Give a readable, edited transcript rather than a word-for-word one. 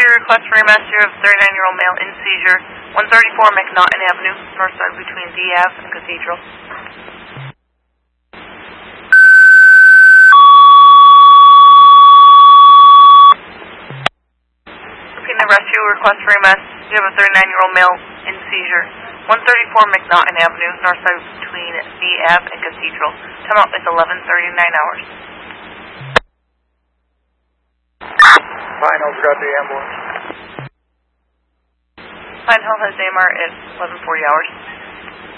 request for rescue of 39-year-old male in seizure, 134 McNaughton Avenue, north side between D Ave and Cathedral. Repeating the rescue request for rescue of a 39-year-old male in seizure, 134 McNaughton Avenue, north side between D Ave and Cathedral. Time out is 11:39 hours. Pine Hill's got the ambulance. Pine Hill has AMR at 11:40 hours.